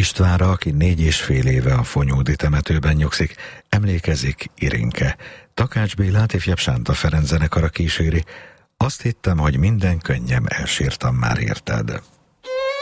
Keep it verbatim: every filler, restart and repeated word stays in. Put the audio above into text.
Istvánra, aki négy és fél éve a Fonyódi temetőben nyugszik, emlékezik Irinke. Takács Bélát ifjabb Sánta Ferenc zenekara kíséri. Azt hittem, hogy minden könnyem, elsírtam már érted.